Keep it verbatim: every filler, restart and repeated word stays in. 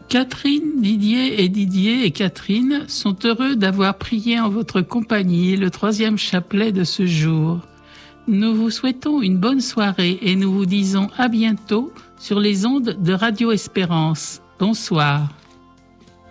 Catherine, Didier et Didier et Catherine sont heureux d'avoir prié en votre compagnie le troisième chapelet de ce jour. Nous vous souhaitons une bonne soirée et nous vous disons à bientôt sur les ondes de Radio Espérance. Bonsoir.